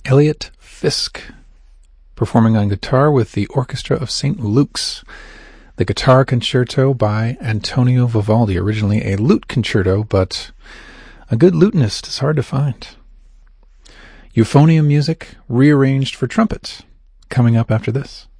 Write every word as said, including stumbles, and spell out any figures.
Elliot Fisk, performing on guitar with the Orchestra of Saint Luke's. The Guitar Concerto by Antonio Vivaldi, originally a lute concerto, but a good lutenist is hard to find. Euphonium music rearranged for trumpet, coming up after this.